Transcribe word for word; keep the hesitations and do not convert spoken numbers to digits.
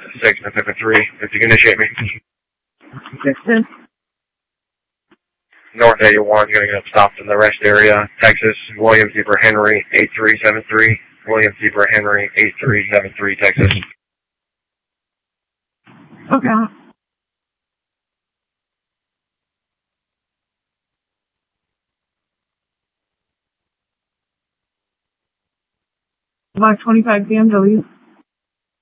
six, Pacific three, if you can initiate me. Dixon. North eighty-one, going to get stopped in the rest area, Texas, William Zebra Henry, eight three seven three, William Zebra Henry, eight three seven three, Texas. Okay. Block twenty-five B M W.